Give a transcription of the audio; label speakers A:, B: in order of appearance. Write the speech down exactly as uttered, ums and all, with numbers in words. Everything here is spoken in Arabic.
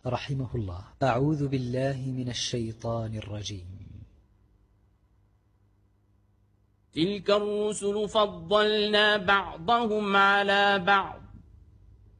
A: رحمه الله: أعوذ بالله من الشيطان الرجيم.
B: تلك الرسل فضلنا بعضهم على بعض